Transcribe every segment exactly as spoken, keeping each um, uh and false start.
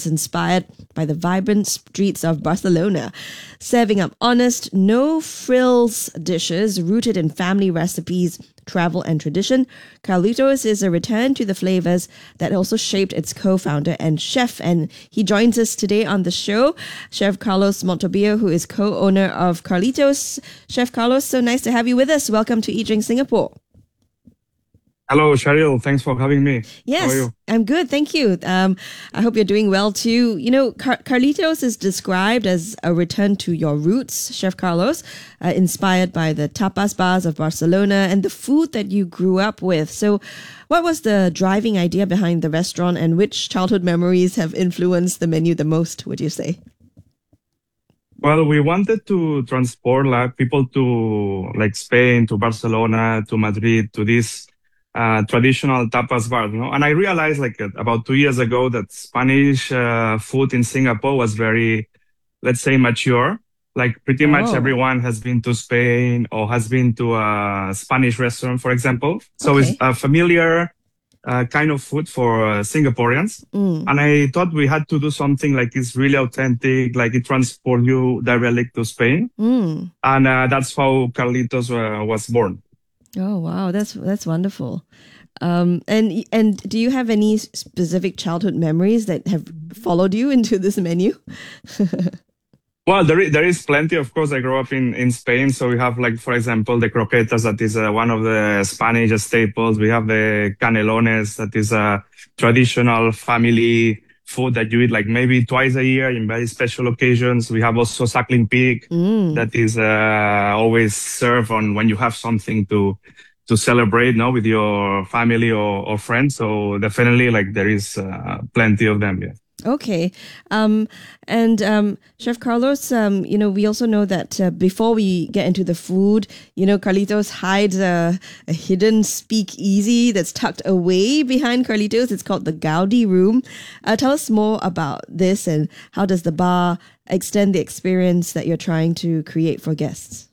that's inspired by the vibrant streets of Barcelona, serving up honest, no-frills dishes rooted in family recipes, travel and tradition. Carlitos is a return to the flavors that also shaped its co-founder and chef, and he joins us today on the show, Chef Carlos Montobillo, who is co-owner of Carlitos. Chef Carlos, so nice to have you with us. Welcome to Eat Drink Singapore. Hello, Cheryl. Thanks for having me. Yes, How are you? I'm good. Thank you. Um, I hope you're doing well too. You know, Car- Carlitos is described as a return to your roots, Chef Carlos, uh, inspired by the tapas bars of Barcelona and the food that you grew up with. So what was the driving idea behind the restaurant, and which childhood memories have influenced the menu the most, would you say? Well, we wanted to transport like people to like Spain, to Barcelona, to Madrid, to this uh, traditional tapas bar, you know. And I realized like uh, about two years ago that Spanish uh, food in Singapore was very, let's say, mature. Like pretty much Oh, everyone has been to Spain or has been to a Spanish restaurant, for example. So it's okay. a familiar uh, kind of food for uh, Singaporeans. Mm, And I thought we had to do something like it's really authentic, like it transport you directly to Spain. mm. And uh, that's how Carlitos uh, was born. Oh, wow. That's that's wonderful. Um, and and do you have any specific childhood memories that have followed you into this menu? Well, there is, there is plenty. Of course, I grew up in, in Spain. So we have like, for example, the croquetas, that is uh, one of the Spanish staples. We have the canelones, that is a traditional family food that you eat like maybe twice a year in very special occasions. We have also suckling pig Mm. that is uh, always served on when you have something to to celebrate, no, with your family or, or friends. So definitely like there is uh, plenty of them. Yeah. Okay. Um, and um, Chef Carlos, um, you know, we also know that uh, before we get into the food, you know, Carlitos hides a, a hidden speakeasy that's tucked away behind Carlitos. It's called the Gaudi Room. Uh, tell us more about this, and how does the bar extend the experience that you're trying to create for guests?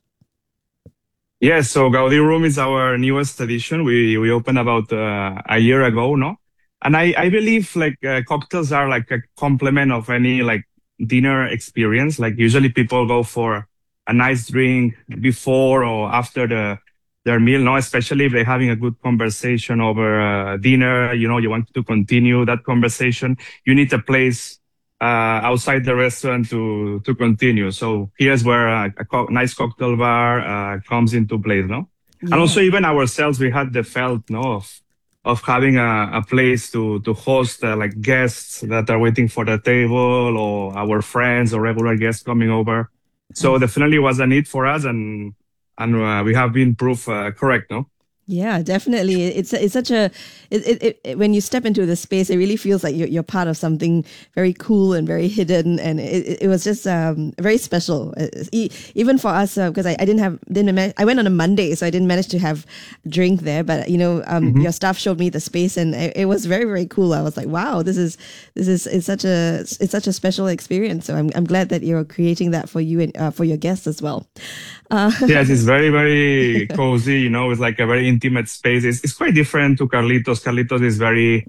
Yes, so Gaudi Room is our newest edition. We we opened about uh, a year ago, no? And I I believe like uh, cocktails are like a complement of any like dinner experience. Like usually people go for a nice drink before or after the their meal, no? Especially if they're having a good conversation over uh, dinner, you know, you want to continue that conversation. You need a place uh, outside the restaurant to to continue. So here's where uh, a co- nice cocktail bar uh, comes into place, no? And Yeah. also even ourselves, we had the felt, no, of of having a, a place to to host uh, like guests that are waiting for the table, or our friends or regular guests coming over. So definitely was a need for us, and and uh, we have been proof uh, correct, no? Yeah, definitely. It's it's such a it, it, it when you step into the space, it really feels like you're you're part of something very cool and very hidden, and it, it was just um very special. Uh, e- Even for us, because I, I didn't have didn't man- I went on a Monday, so I didn't manage to have drink there. But you know, um, Hmm. your staff showed me the space, and it, it was very very cool. I was like, wow, this is this is it's such a it's such a special experience. So I'm I'm glad that you're creating that for you and uh, for your guests as well. Uh, Yes, it's very, very cozy, you know, it's like a very intimate space. It's, it's quite different to Carlitos. Carlitos is very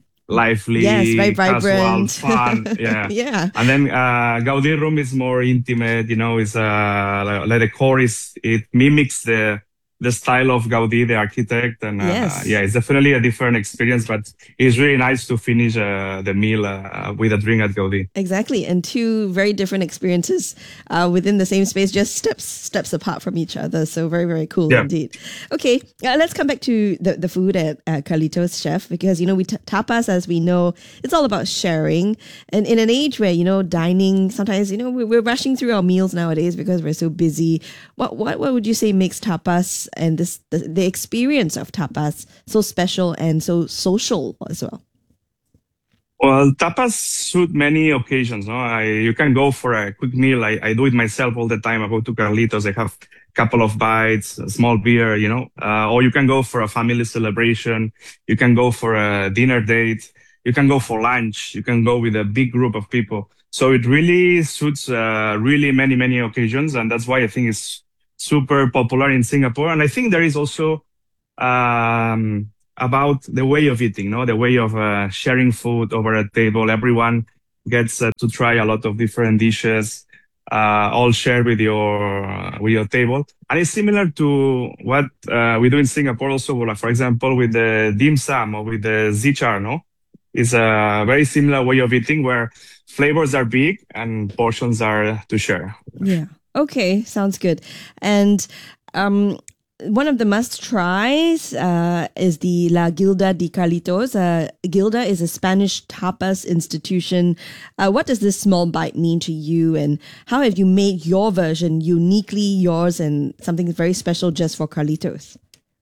yes, very lively, casual, vibrant. fun. Yeah. Yeah. And then, uh, Gaudi Room is more intimate, you know, it's, uh, like, like the core is, it mimics the, the style of Gaudi, the architect. And, uh, Yes. yeah, it's definitely a different experience, but it's really nice to finish, uh, the meal, uh, with a drink at Gaudi. Exactly, and two very different experiences uh, within the same space, just steps steps apart from each other. So very very cool Yeah. indeed. Okay, uh, let's come back to the, the food at uh, Carlitos Chef, because you know we t- tapas, as we know, it's all about sharing. And in an age where you know dining, sometimes you know we're, we're rushing through our meals nowadays because we're so busy. What what what would you say makes tapas and this the, the experience of tapas so special and so social as well? Well, tapas suit many occasions. No, I you can go for a quick meal. I, I do it myself all the time. I go to Carlitos. I have a couple of bites, a small beer, you know. Uh, or you can go for a family celebration. You can go for a dinner date. You can go for lunch. You can go with a big group of people. So it really suits uh, really many many occasions, and that's why I think it's super popular in Singapore. And I think there is also um, about the way of eating, no, the way of uh, sharing food over a table. Everyone gets uh, to try a lot of different dishes, uh, all shared with your uh, with your table. And it's similar to what uh, we do in Singapore also, like, for example, with the dim sum or with the zichar, no? It's a very similar way of eating where flavors are big and portions are to share. Yeah. Okay, sounds good. And um, one of the must tries uh, is the La Gilda de Carlitos. Uh, Gilda is a Spanish tapas institution. Uh, what does this small bite mean to you, and how have you made your version uniquely yours and something very special just for Carlitos?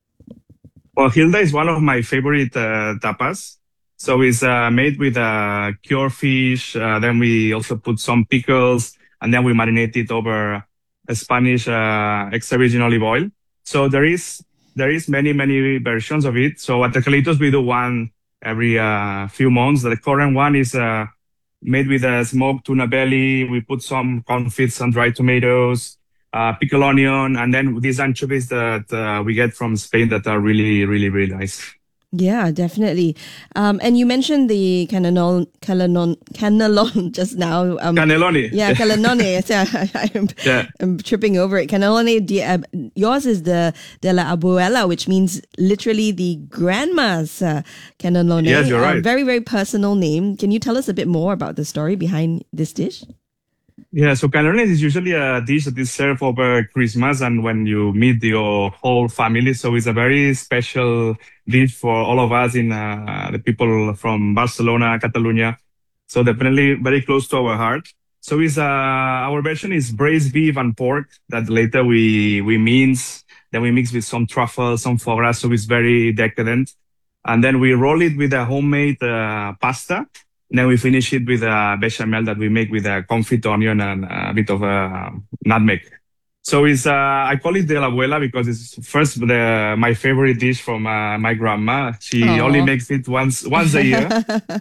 Well, Hilda is one of my favorite uh, tapas. So it's uh, made with uh, cured fish. Uh, then we also put some pickles, and then we marinate it over a Spanish uh, extra virgin olive oil. So there is there is many many versions of it. So at the Carlitos we do one every uh, few months. The current one is uh, made with a smoked tuna belly. We put some confits, some dried tomatoes, uh, pickle onion, and then these anchovies that uh, we get from Spain that are really really really nice. Yeah, definitely. Um, and you mentioned the cannellon, cannellon, cannellon just now. Um, Cannelloni. Yeah, cannellone. So I, I'm, Yeah. I'm tripping over it. Cannellone, de, uh, yours is the de la abuela, which means literally the grandma's uh, cannellone. Yes, you're Uh, right. very, very personal name. Can you tell us a bit more about the story behind this dish? Yeah, so cannelloni is usually a dish that is served over Christmas and when you meet your whole family. So it's a very special dish for all of us in uh, the people from Barcelona, Catalonia. So definitely very close to our heart. So it's uh, our version is braised beef and pork that later we we mince. Then we mix with some truffle, some foie gras. So it's very decadent. And then we roll it with a homemade uh, pasta. And then we finish it with a bechamel that we make with a confit onion and a bit of a nutmeg. So it's uh, I call it de la abuela because it's first the my favorite dish from uh, my grandma. She only Oh. makes it once once a year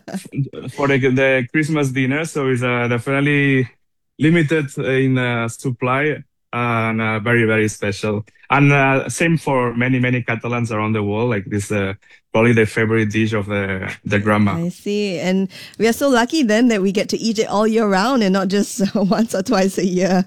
for the, the Christmas dinner. So it's uh, definitely limited in uh, supply and uh, very very special. And uh, same for many many Catalans around the world. Like this, uh, probably the favorite dish of the the grandma. I see. And we are so lucky then that we get to eat it all year round and not just once or twice a year.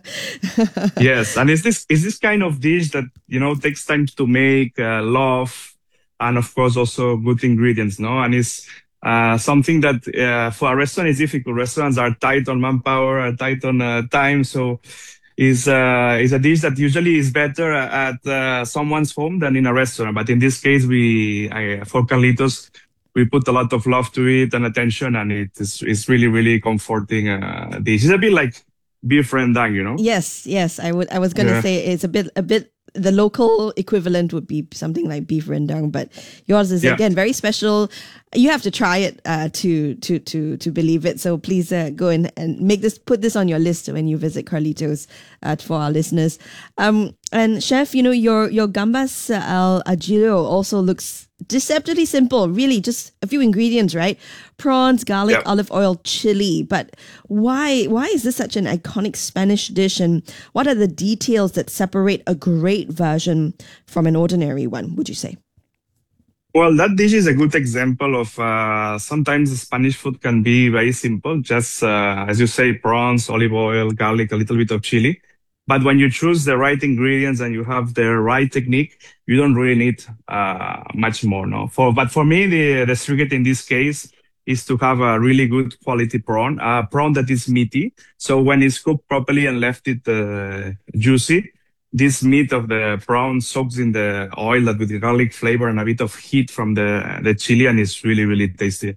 Yes, and it's this is this kind of dish that you know takes time to make, uh, love, and of course also good ingredients, no? And it's uh, something that uh, for a restaurant is difficult. Restaurants are tight on manpower, are tight on uh, time, so is uh, is a dish that usually is better at uh, someone's home than in a restaurant. But in this case, we I, for Carlitos, we put a lot of love to it and attention, and it is it's really really comforting uh, dish. It's a bit like beef rendang, you know? Yes, yes. I would. I was going to Yeah. say it's a bit, a bit. The local equivalent would be something like beef rendang, but yours is Yeah. again very special. You have to try it uh, to to to to believe it. So please uh, go in and make this, put this on your list when you visit Carlitos uh, for our listeners. Um, and chef, you know your your gambas al ajillo also looks deceptively simple. Really, just a few ingredients, right? Prawns, garlic, Yeah. olive oil, chili. But why why is this such an iconic Spanish dish? And what are the details that separate a great version from an ordinary one, would you say? Well, that dish is a good example of uh, sometimes Spanish food can be very simple, just uh, as you say, prawns, olive oil, garlic, a little bit of chili. But when you choose the right ingredients and you have the right technique, you don't really need uh, much more. No, for but for me, the the secret in this case is to have a really good quality prawn, a prawn that is meaty. So when it's cooked properly and left it uh, juicy, this meat of the prawn soaks in the oil that with the garlic flavor and a bit of heat from the the chili, and it's really really tasty.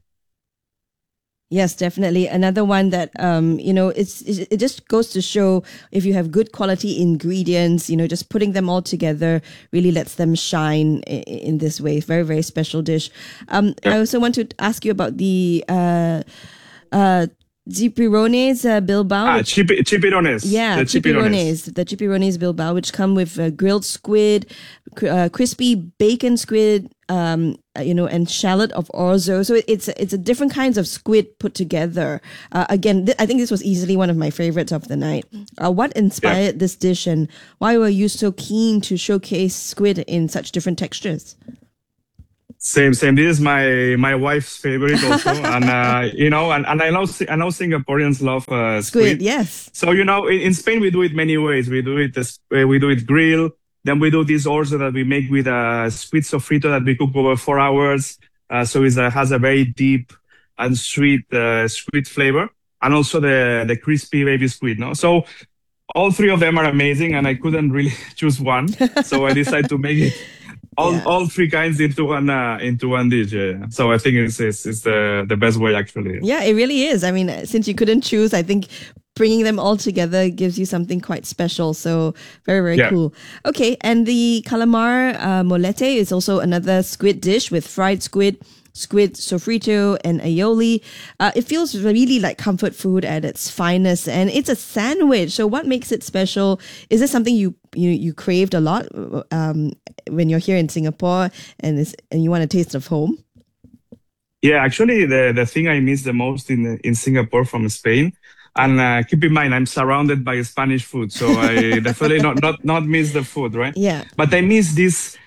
Yes, definitely. Another one that um, you know, it's it it just goes to show if you have good quality ingredients, you know, just putting them all together really lets them shine in, in this way. Very, very special dish. Um, I also want to ask you about the uh, uh, Zipirones uh, Bilbao. Ah, which- chip, chipirones. yeah, the chipirones, the chipirones Bilbao, which come with uh, grilled squid, cr- uh, crispy bacon squid, um, uh, you know, and shallot of orzo. So it- it's it's a different kinds of squid put together. Uh, again, th- I think this was easily one of my favorites of the night. Uh, what inspired this dish, and why were you so keen to showcase squid in such different textures? Same, same. This is my my wife's favorite also, and uh, you know, and, and I know Si- I know Singaporeans love uh, Squid, squid. yes. So you know, in, in Spain we do it many ways. We do it this, uh, we do it grill. Then we do this also that we make with a squid sofrito that we cook over four hours. Uh, so it has a very deep and sweet uh, squid flavor, and also the the crispy baby squid. No, so all three of them are amazing, and I couldn't really choose one. So I decided to make it all Yeah. all three kinds into one uh, into one dish. Yeah. So I think it's it's, it's the the best way actually. Yeah, it really is. I mean, since you couldn't choose, I think bringing them all together gives you something quite special. So very, very Yeah. cool. Okay, and the calamar uh, molete is also another squid dish with fried squid, squid sofrito, and aioli. Uh, it feels really like comfort food at its finest, and it's a sandwich. So what makes it special? Is this something you you, you craved a lot um, when you're here in Singapore and, it's, and you want a taste of home? Yeah, actually, the the thing I miss the most in in Singapore from Spain, and uh, keep in mind I'm surrounded by Spanish food, so I definitely not not not miss the food, right? Yeah. But I miss these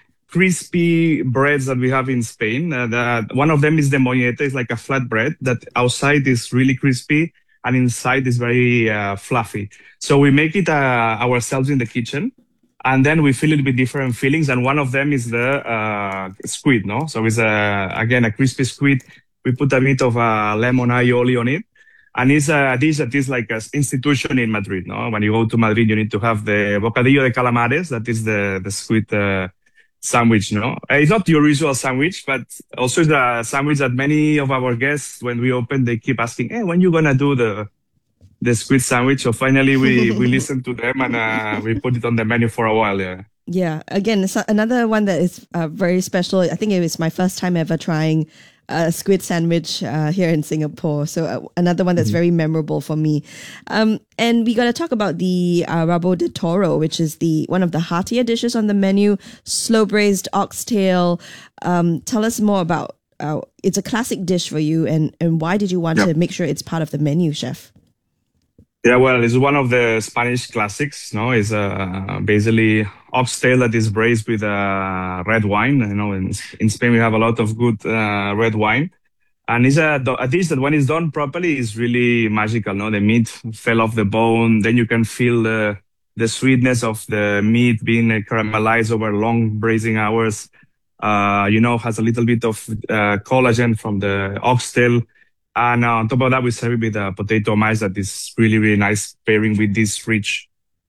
crispy breads that we have in Spain. Uh, the, one of them is the mollete, it's like a flat bread that outside is really crispy and inside is very uh, fluffy. So we make it uh, ourselves in the kitchen, and then we feel it with different feelings. And one of them is the uh, squid, no? So it's a, again a crispy squid. We put a bit of uh, lemon aioli on it, and it's a dish that is like an institution in Madrid. No, when you go to Madrid, you need to have the bocadillo de calamares. That is the the squid uh, sandwich. No, Uh, it's not your usual sandwich, but also it's a sandwich that many of our guests, when we open, they keep asking, "Hey, when you gonna do the the squid sandwich?" So finally, we we listened to them and uh, we put it on the menu for a while. Yeah. Yeah, again, it's another one that is uh, very special. I think it was my first time ever trying a squid sandwich uh, here in Singapore. So uh, another one that's very memorable for me. Um, and we got to talk about the uh, rabo de toro, which is the one of the heartier dishes on the menu. Slow braised oxtail. Um, tell us more about. Uh, it's a classic dish for you, and and why did you want Yep. to make sure it's part of the menu, chef? Yeah, well, it's one of the Spanish classics. No, it's uh, basically oxtail that is braised with uh, red wine. You know, in, in Spain we have a lot of good uh, red wine, and it's a, a dish that when it's done properly is really magical. No, the meat fell off the bone. Then you can feel the the sweetness of the meat being uh, caramelized over long braising hours. Uh, you know, has a little bit of uh, collagen from the oxtail. And uh, on top of that, we serve it with a potato mash that is really, really nice pairing with this rich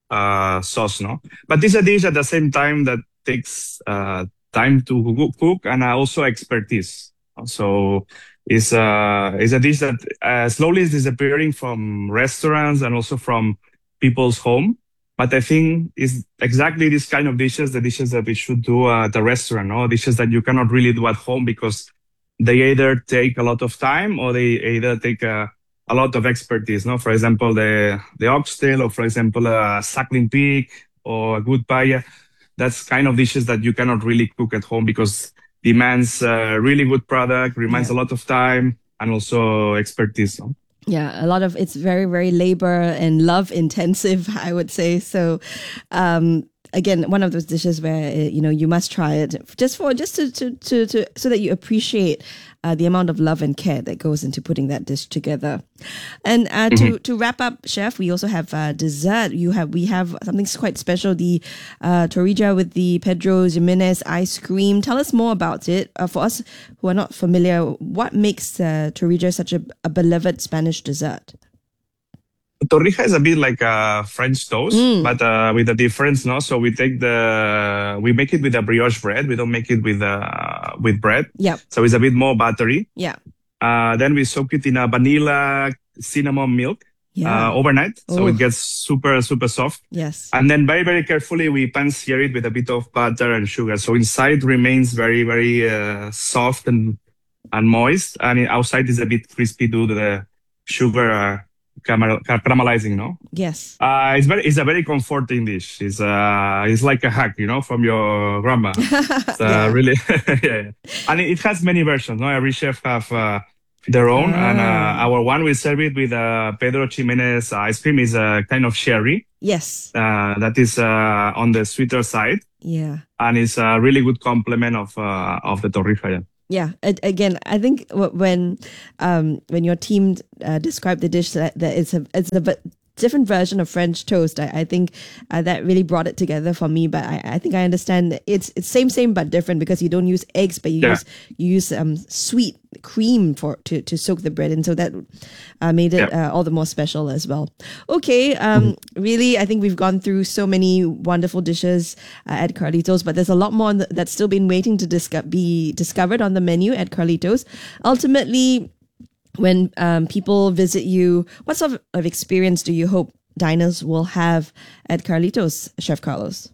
uh, sauce, no? But this is a dish at the same time that takes uh, time to coo- cook and uh, also expertise. So it's, uh, it's a dish that uh, slowly is disappearing from restaurants and also from people's home. But I think it's exactly this kind of dishes, the dishes that we should do at the restaurant, no? Dishes that you cannot really do at home because they either take a lot of time or they either take a, a lot of expertise. No, for example, the the oxtail, or for example, a suckling pig or a good paella. That's kind of dishes that you cannot really cook at home because demands a really good product, reminds Yeah. a lot of time, and also expertise. No? Yeah, a lot of it's very, very labor and love intensive, I would say. So, um, again, one of those dishes where uh, you know you must try it just for just to to to, to so that you appreciate uh, the amount of love and care that goes into putting that dish together. And uh, to to wrap up, chef, we also have uh, dessert. You have we have something quite special, the uh, torrija with the Pedro Jimenez ice cream. Tell us more about it. Uh, for us who are not familiar, what makes uh, torrija such a, a beloved Spanish dessert? Torrija is a bit like a French toast, Mm, but uh, with a difference, no? So we take the we make it with a brioche bread. We don't make it with uh, with bread. yeah, So it's a bit more buttery. yeah, Uh, then we soak it in a vanilla cinnamon milk yeah. uh, overnight, so Oh, it gets super super soft. yes. And then very very carefully we pan sear it with a bit of butter and sugar, so inside remains very very uh, soft and and moist, and it- outside is a bit crispy due to the sugar uh, caramel- caramelizing. No, Yes. uh, it's very it's a very comforting dish. It's uh it's like a hug, you know, from your grandma. It's uh, Yeah. really yeah, yeah. And it, it has many versions. No, every chef have uh, their own, and uh, Ah, our one we serve it with uh, Pedro Ximenez ice cream is a kind of sherry yes. uh, that is uh, on the sweeter side, Yeah. and it's a really good complement of uh, of the torrija. Yeah. Yeah, a- again, I think w- when um, when your team uh, described the dish, that, that it's a it's a v- different version of French toast. I, I think uh, that really brought it together for me. But I, I think I understand that it's it's same same but different because you don't use eggs, but you Yeah. use you use um, sweet cream for to, to soak the bread in, so that uh, made it Yeah. uh, all the more special as well. Okay, um, really, I think we've gone through so many wonderful dishes uh, at Carlitos, but there's a lot more on the, that's still been waiting to disco- be discovered on the menu at Carlitos. Ultimately, when um, people visit you, what sort of, of experience do you hope diners will have at Carlitos, Chef Carlos?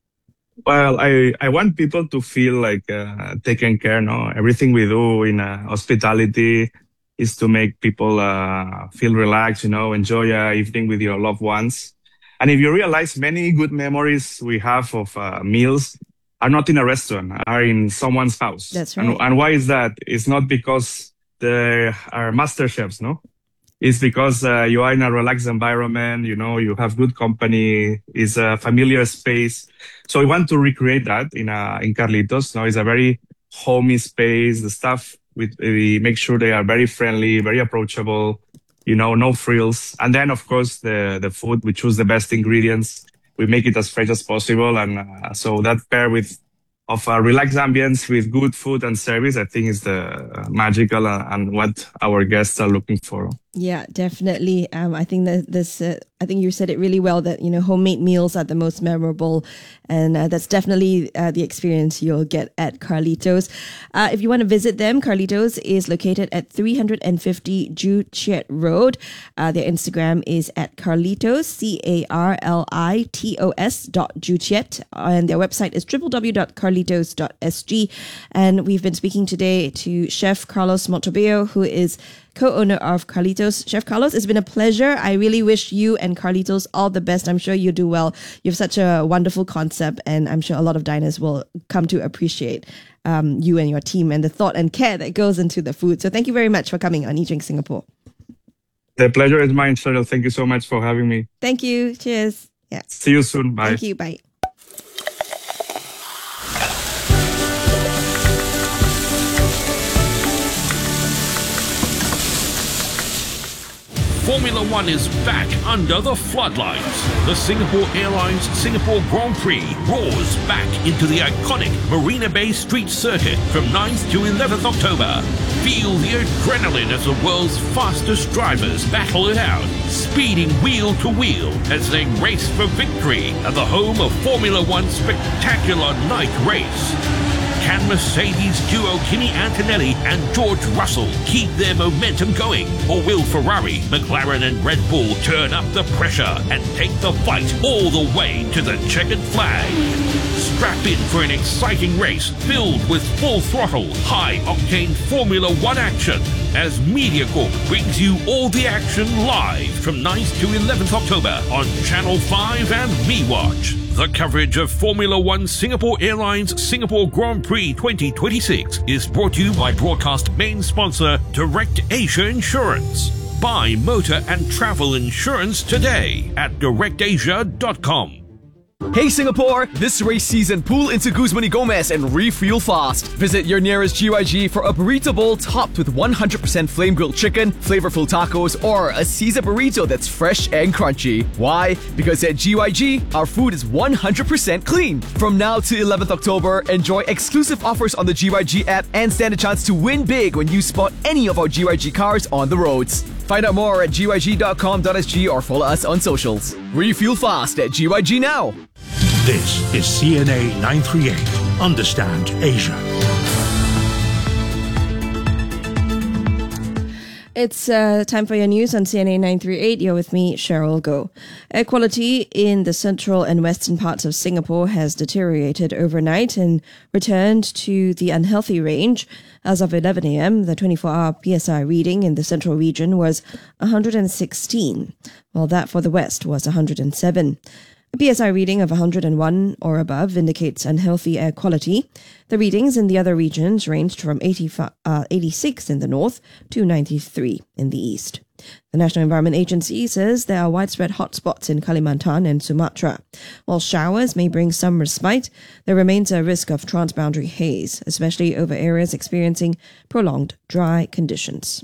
Well, I, I want people to feel like uh, taken care. No, everything we do in uh, hospitality is to make people uh, feel relaxed. You know, enjoy a evening with your loved ones. And if you realize, many good memories we have of uh, meals are not in a restaurant, are in someone's house. That's And right. and why is that? It's not because they are master chefs, no. It's because uh, you are in a relaxed environment, you know, you have good company, it's a familiar space. So we want to recreate that in a, in Carlitos. No, it's a very homey space. The staff, we, we make sure they are very friendly, very approachable, you know, no frills. And then, of course, the, the food, we choose the best ingredients. We make it as fresh as possible. And uh, so that pair with of a relaxed ambience with good food and service, I think is the uh, magical uh, and what our guests are looking for. Yeah, definitely. Um, I think that this, uh, I think you said it really well that, you know, homemade meals are the most memorable. And uh, that's definitely uh, the experience you'll get at Carlitos. Uh, if you want to visit them, Carlitos is located at three fifty Joo Chiat Road. Uh, their Instagram is at Carlitos, C A R L I T O S dot Joo Chiat. And their website is w w w dot carlitos dot s g. And we've been speaking today to Chef Carlos Montorbeo, who is co-owner of Carlitos. Chef Carlos, it's been a pleasure. I really wish you and Carlitos all the best. I'm sure you do well. You have such a wonderful concept, and I'm sure a lot of diners will come to appreciate um, you and your team and the thought and care that goes into the food. So thank you very much for coming on Eat Drink Singapore. The pleasure is mine, Cheryl. Thank you so much for having me. Thank you. Cheers. Yeah. See you soon. Bye. Thank you. Bye. Formula One is back under the floodlights. The Singapore Airlines Singapore Grand Prix roars back into the iconic Marina Bay Street Circuit from ninth to eleventh October. Feel the adrenaline as the world's fastest drivers battle it out, speeding wheel to wheel as they race for victory at the home of Formula One's spectacular night race. Can Mercedes duo Kimi Antonelli and George Russell keep their momentum going? Or will Ferrari, McLaren and Red Bull turn up the pressure and take the fight all the way to the checkered flag? Strap in for an exciting race filled with full throttle, high-octane Formula One action as MediaCorp brings you all the action live from ninth to eleventh October on Channel five and MeWatch. The coverage of Formula One Singapore Airlines Singapore Grand Prix twenty twenty-six is brought to you by broadcast main sponsor Direct Asia Insurance. Buy motor and travel insurance today at direct asia dot com. Hey Singapore! This race season, pull into Guzman y Gomez and refuel fast. Visit your nearest G Y G for a burrito bowl topped with one hundred percent flame grilled chicken, flavorful tacos, or a Caesar burrito that's fresh and crunchy. Why? Because at G Y G, our food is one hundred percent clean. From now to eleventh October, enjoy exclusive offers on the G Y G app and stand a chance to win big when you spot any of our G Y G cars on the roads. Find out more at g y g dot com dot s g or follow us on socials. Refuel fast at G Y G now. This is C N A nine thirty-eight. Understand Asia. It's uh, time for your news on C N A nine thirty-eight. You're with me, Cheryl Goh. Air quality in the central and western parts of Singapore has deteriorated overnight and returned to the unhealthy range. As of eleven a.m., the twenty-four hour P S I reading in the central region was one hundred sixteen, while that for the west was one hundred seven. A P S I reading of one hundred one or above indicates unhealthy air quality. The readings in the other regions ranged from eighty-five, uh, eighty-six in the north to ninety-three in the east. The National Environment Agency says there are widespread hotspots in Kalimantan and Sumatra. While showers may bring some respite, there remains a risk of transboundary haze, especially over areas experiencing prolonged dry conditions.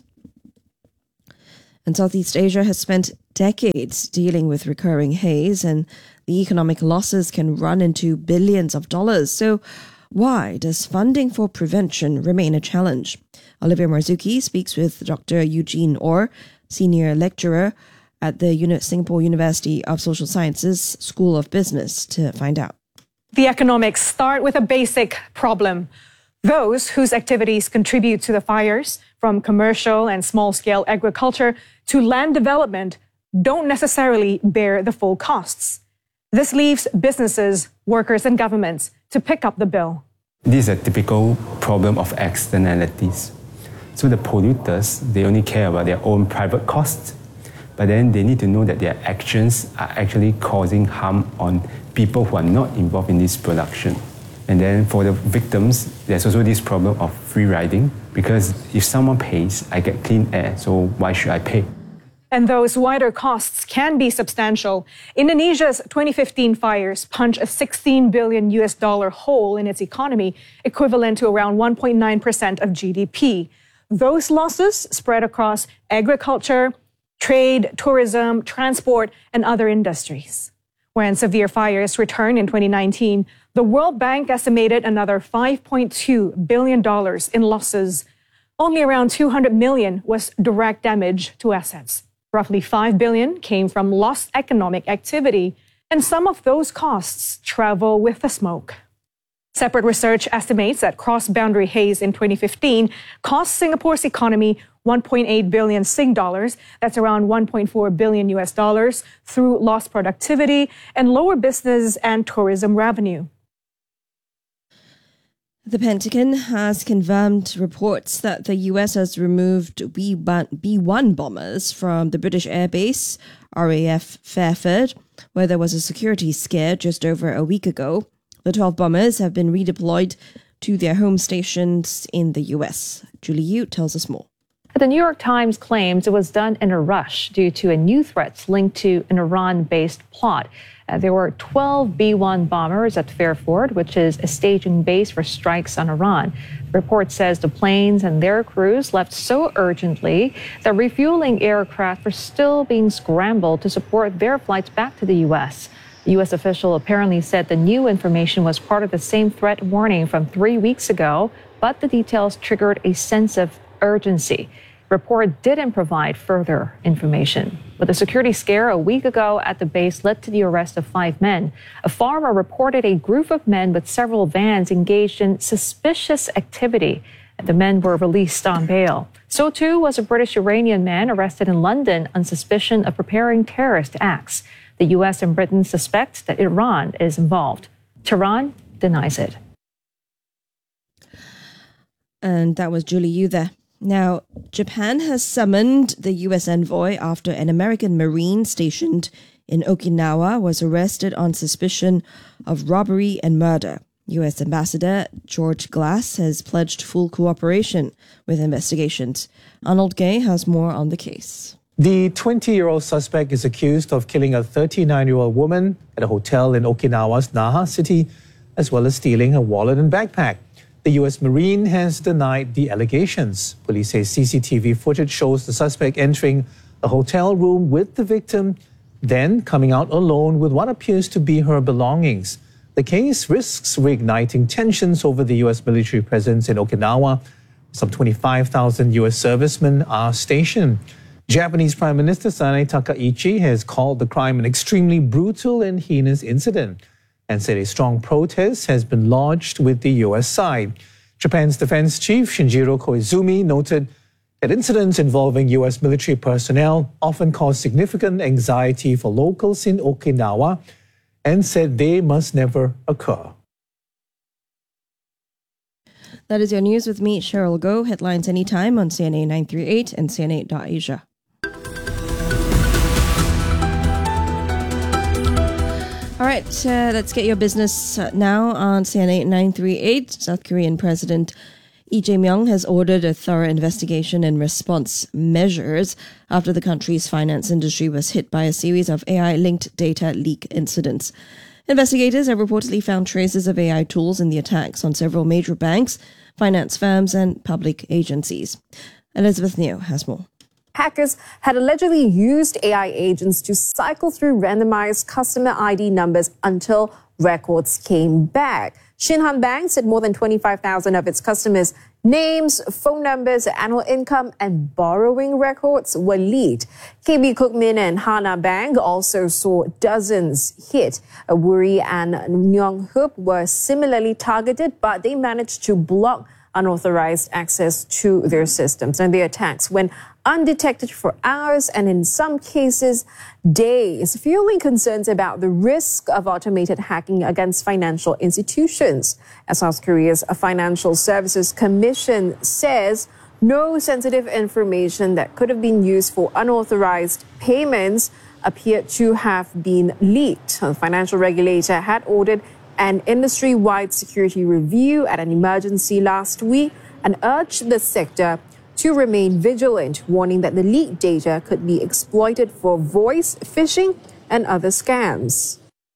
And Southeast Asia has spent decades dealing with recurring haze, and the economic losses can run into billions of dollars. So why does funding for prevention remain a challenge? Olivia Marzuki speaks with Doctor Eugene Orr, Senior Lecturer at the Uni- Singapore University of Social Sciences School of Business, to find out. The economics start with a basic problem. Those whose activities contribute to the fires, from commercial and small-scale agriculture to land development, don't necessarily bear the full costs. This leaves businesses, workers, and governments to pick up the bill. This is a typical problem of externalities. So the polluters, they only care about their own private costs, but then they need to know that their actions are actually causing harm on people who are not involved in this production. And then for the victims, there's also this problem of free riding, because if someone pays, I get clean air, so why should I pay? And those wider costs can be substantial. Indonesia's twenty fifteen fires punched a sixteen billion U S dollar hole in its economy, equivalent to around one point nine percent of G D P. Those losses spread across agriculture, trade, tourism, transport, and other industries. When severe fires returned in twenty nineteen, the World Bank estimated another five point two billion dollars in losses. Only around two hundred million dollars was direct damage to assets. Roughly five billion dollars came from lost economic activity, and some of those costs travel with the smoke. Separate research estimates that cross-boundary haze in twenty fifteen cost Singapore's economy one point eight billion Sing dollars, that's around one point four billion U S dollars, through lost productivity and lower business and tourism revenue. The Pentagon has confirmed reports that the U S has removed B one bombers from the British Air Base, R A F Fairford, where there was a security scare just over a week ago. The twelve bombers have been redeployed to their home stations in the U S. Julie Yu tells us more. The New York Times claims it was done in a rush due to a new threats linked to an Iran-based plot. Uh, there were twelve B one bombers at Fairford, which is a staging base for strikes on Iran. The report says the planes and their crews left so urgently that refueling aircraft were still being scrambled to support their flights back to the U S. The U S official apparently said the new information was part of the same threat warning from three weeks ago, but the details triggered a sense of urgency. The report didn't provide further information. But the security scare a week ago at the base led to the arrest of five men. A farmer reported a group of men with several vans engaged in suspicious activity. The men were released on bail. So too was a British-Iranian man arrested in London on suspicion of preparing terrorist acts. The U S and Britain suspect that Iran is involved. Tehran denies it. And that was Julie Yu there. Now, Japan has summoned the U S envoy after an American Marine stationed in Okinawa was arrested on suspicion of robbery and murder. U S Ambassador George Glass has pledged full cooperation with investigations. Arnold Gay has more on the case. The twenty-year-old suspect is accused of killing a thirty-nine-year-old woman at a hotel in Okinawa's Naha City, as well as stealing her wallet and backpack. The U S Marine has denied the allegations. Police say C C T V footage shows the suspect entering a hotel room with the victim, then coming out alone with what appears to be her belongings. The case risks reigniting tensions over the U S military presence in Okinawa. Some twenty-five thousand U S servicemen are stationed. Japanese Prime Minister Sanae Takaichi has called the crime an extremely brutal and heinous incident and said a strong protest has been lodged with the U S side. Japan's Defense Chief Shinjiro Koizumi noted that incidents involving U S military personnel often cause significant anxiety for locals in Okinawa and said they must never occur. That is your news with me, Cheryl Goh. Headlines anytime on C N A nine three eight and C N A dot Asia. All right, uh, let's get your business uh, now on C N A nine three eight. South Korean President Lee Jae-myung has ordered a thorough investigation and response measures after the country's finance industry was hit by a series of A I-linked data leak incidents. Investigators have reportedly found traces of A I tools in the attacks on several major banks, finance firms, and public agencies. Elizabeth Neo has more. Hackers had allegedly used A I agents to cycle through randomized customer I D numbers until records came back. Shinhan Bank said more than twenty-five thousand of its customers' names, phone numbers, annual income, and borrowing records were leaked. K B Kookmin and Hana Bank also saw dozens hit. Woori and Nyonghup were similarly targeted, but they managed to block unauthorized access to their systems. And the attacks went undetected for hours and in some cases days, fueling concerns about the risk of automated hacking against financial institutions. As South Korea's Financial Services Commission says, no sensitive information that could have been used for unauthorized payments appeared to have been leaked. The financial regulator had ordered an industry-wide security review at an emergency last week and urged the sector to remain vigilant, warning that the leaked data could be exploited for voice phishing and other scams.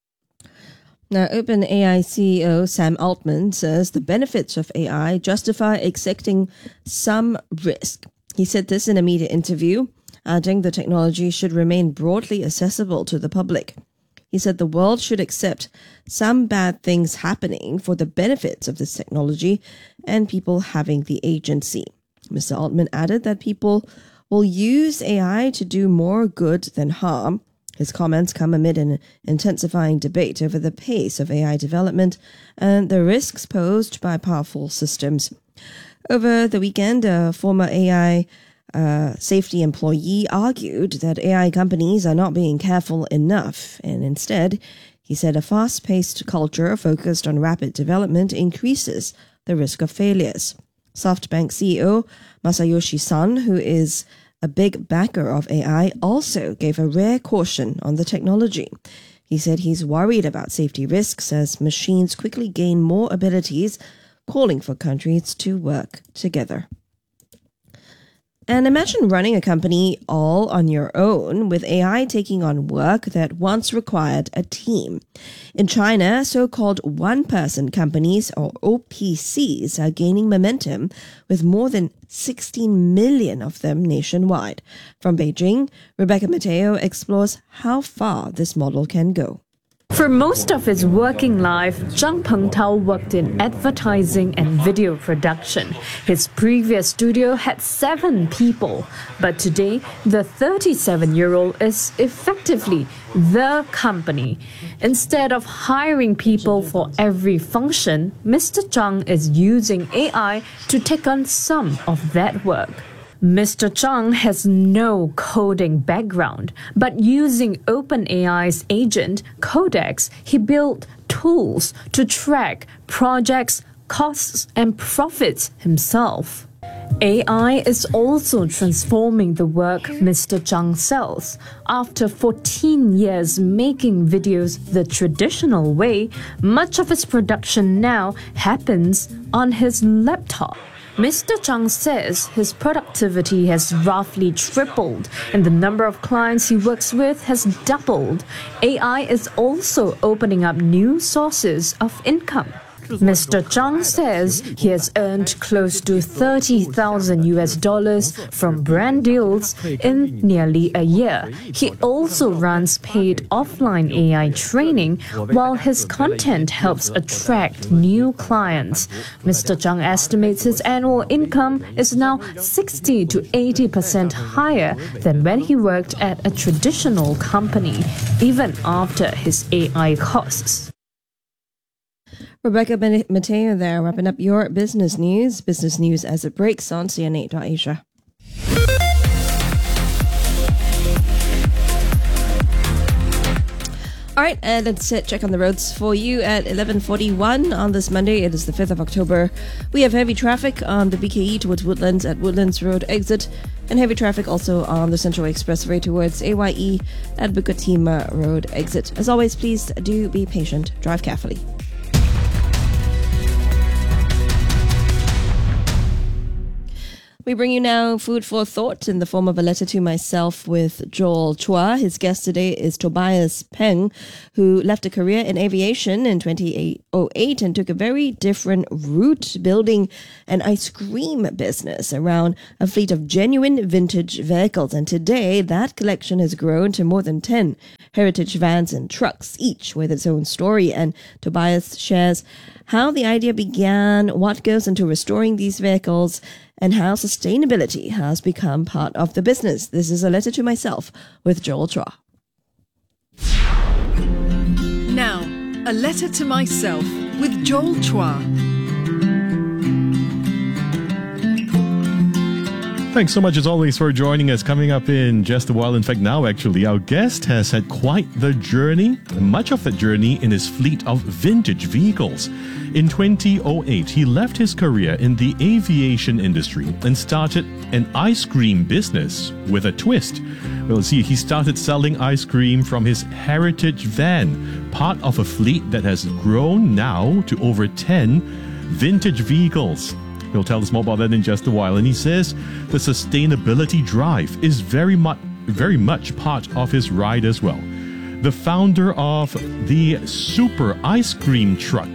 Now, OpenAI C E O Sam Altman says the benefits of A I justify accepting some risk. He said this in a media interview, adding the technology should remain broadly accessible to the public. He said the world should accept some bad things happening for the benefits of this technology and people having the agency. Mister Altman added that people will use A I to do more good than harm. His comments come amid an intensifying debate over the pace of A I development and the risks posed by powerful systems. Over the weekend, a former A I uh, safety employee argued that A I companies are not being careful enough, and instead, he said a fast-paced culture focused on rapid development increases the risk of failures. SoftBank C E O Masayoshi Son, who is a big backer of A I, also gave a rare caution on the technology. He said he's worried about safety risks as machines quickly gain more abilities, calling for countries to work together. And imagine running a company all on your own with A I taking on work that once required a team. In China, so-called one-person companies, or O P Cs, are gaining momentum with more than sixteen million of them nationwide. From Beijing, Rebecca Mateo explores how far this model can go. For most of his working life, Zhang Pengtao worked in advertising and video production. His previous studio had seven people, but today the thirty-seven-year-old is effectively the company. Instead of hiring people for every function, Mister Zhang is using A I to take on some of that work. Mister Zhang has no coding background, but using OpenAI's agent, Codex, he built tools to track projects, costs, and profits himself. A I is also transforming the work Mister Zhang sells. After fourteen years making videos the traditional way, much of his production now happens on his laptop. Mister Zhang says his productivity has roughly tripled and the number of clients he works with has doubled. A I is also opening up new sources of income. Mister Zhang says he has earned close to thirty thousand U S dollars from brand deals in nearly a year. He also runs paid offline A I training, while his content helps attract new clients. Mister Zhang estimates his annual income is now sixty to eighty percent higher than when he worked at a traditional company, even after his A I costs. Rebecca Mateo there, wrapping up your business news. Business news as it breaks on C N eight dot Asia. All right, and let's uh, check on the roads for you at eleven forty-one on this Monday. It is the fifth of October. We have heavy traffic on the B K E towards Woodlands at Woodlands Road exit, and heavy traffic also on the Central Expressway towards A Y E at Bukit Timah Road exit. As always, please do be patient. Drive carefully. We bring you now food for thought in the form of a letter to myself with Joel Chua. His guest today is Tobias Peng, who left a career in aviation in twenty oh eight and took a very different route, building an ice cream business around a fleet of genuine vintage vehicles. And today, that collection has grown to more than ten heritage vans and trucks, each with its own story. And Tobias shares how the idea began, what goes into restoring these vehicles, and how sustainability has become part of the business. This is a letter to myself with Joel Chua. Now, a letter to myself with Joel Chua. Thanks so much as always for joining us. Coming up in just a while, in fact now actually, our guest has had quite the journey, much of that journey in his fleet of vintage vehicles. In twenty oh eight, he left his career in the aviation industry and started an ice cream business with a twist. Well, see, he started selling ice cream from his heritage van, part of a fleet that has grown now to over ten vintage vehicles. He'll tell us more about that in just a while. And he says the sustainability drive is very much, very much part of his ride as well. The founder of the Super Ice Cream Truck,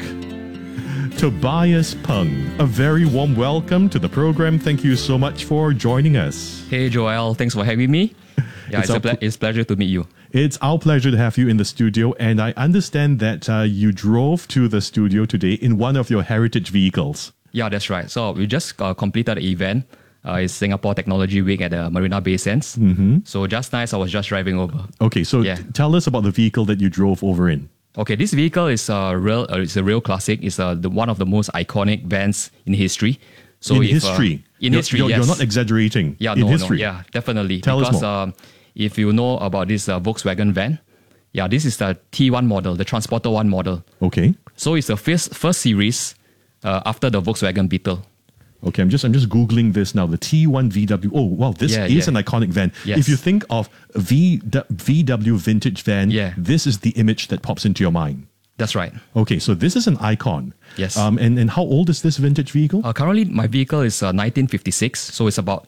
Tobias Peng. A very warm welcome to the program. Thank you so much for joining us. Hey, Joel. Thanks for having me. Yeah, it's, it's, a ple- it's a pleasure to meet you. It's our pleasure to have you in the studio. And I understand that uh, you drove to the studio today in one of your heritage vehicles. Yeah, that's right. So we just uh, completed the event. Uh, it's Singapore Technology Week at the Marina Bay Sands. Mm-hmm. So just nice, I was just driving over. Okay, so yeah. t- tell us about the vehicle that you drove over in. Okay, this vehicle is a real. Uh, it's a real classic. It's uh, the one of the most iconic vans in history. So in if, history, uh, in you're, history, you're, yes. You're not exaggerating. Yeah, in no, history. no, yeah, definitely. Tell because, us more. Um, if you know about this uh, Volkswagen van, yeah, this is the T one model, the Transporter one model. Okay. So it's the first first series uh, after the Volkswagen Beetle. Okay, I'm just I'm just googling this now. The T one V W. Oh, wow, this yeah, is yeah. an iconic van. Yes. If you think of v, V W vintage van, yeah. this is the image that pops into your mind. That's right. Okay, so this is an icon. Yes. Um, and, and how old is this vintage vehicle? Uh, currently, my vehicle is uh, nineteen fifty-six, so it's about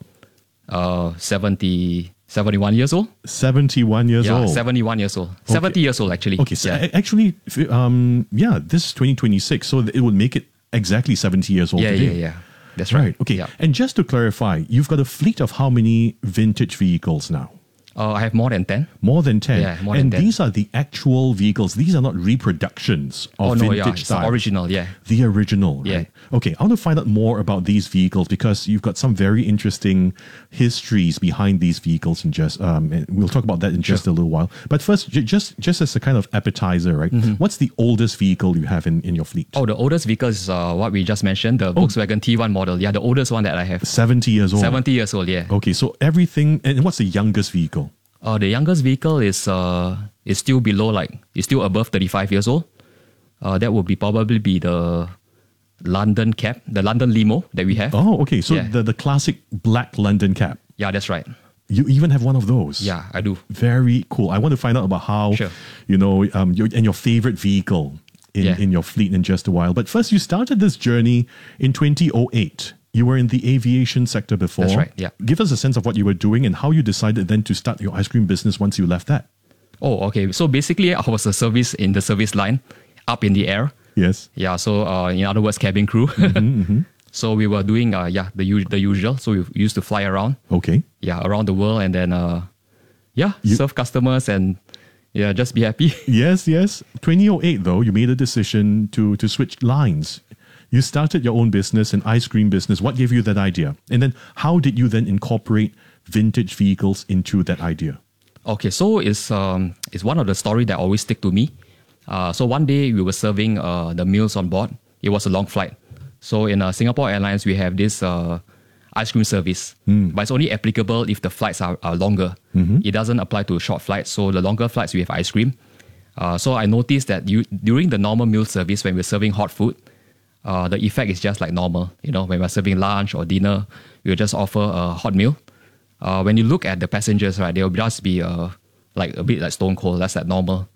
uh, seventy, seventy-one years old. seventy-one years yeah, old. seventy-one years old. Okay. seventy years old, actually. Okay, so yeah. a- actually, f- um, yeah, this is twenty twenty-six, so it would make it exactly seventy years old yeah, today. yeah, yeah. That's right. Right, okay. Yeah. And just to clarify, you've got a fleet of how many vintage vehicles now? Uh, I have more than ten. More than ten? Yeah, more and than ten. these are the actual vehicles. These are not reproductions of Oh, no, vintage yeah, it's the style. original, yeah. The original, Yeah. right? Okay, I want to find out more about these vehicles because you've got some very interesting histories behind these vehicles, and just um, and we'll talk about that in just a little while. But first, j- just just as a kind of appetizer, right? Mm-hmm. What's the oldest vehicle you have in, in your fleet? Oh, the oldest vehicle is uh, what we just mentioned, the Volkswagen T one model. Yeah, the oldest one that I have. seventy years old. seventy years old, yeah. Okay, so everything, and what's the youngest vehicle? Uh, the youngest vehicle is uh is still below like is still above thirty-five years old. Uh, that would be probably be the London cab, the London limo that we have. Oh, okay. So Yeah. the, the classic black London cab. Yeah, that's right. You even have one of those. Yeah, I do. Very cool. I want to find out about how, Sure. you know, um, your, and your favorite vehicle in, Yeah. in your fleet in just a while. But first, you started this journey in twenty oh eight. You were in the aviation sector before. That's right, yeah. Give us a sense of what you were doing and how you decided then to start your ice cream business once you left that. Oh, okay. So basically, I was a service in the service line, up in the air. Yes. Yeah. So uh, in other words, cabin crew. Mm-hmm, mm-hmm. So we were doing uh, yeah the u- the usual. So we used to fly around. Okay. Yeah, around the world, and then uh, yeah, You- serve customers and yeah, just be happy. Yes, yes. twenty oh eight, though, you made a decision to to switch lines. You started your own business, an ice cream business. What gave you that idea? And then how did you then incorporate vintage vehicles into that idea? Okay, so it's um it's one of the story that always stick to me. Uh, so one day we were serving uh, the meals on board. It was a long flight. So in uh, Singapore Airlines, we have this uh, ice cream service, Mm. but it's only applicable if the flights are, are longer. Mhm. It doesn't apply to short flights. So the longer flights, we have ice cream. Uh, so I noticed that you, during the normal meal service, when we're serving hot food, uh, the effect is just like normal. You know, when we're serving lunch or dinner, we'll just offer a hot meal. Uh, when you look at the passengers, right, they'll just be uh, like a bit like stone cold. That's like normal.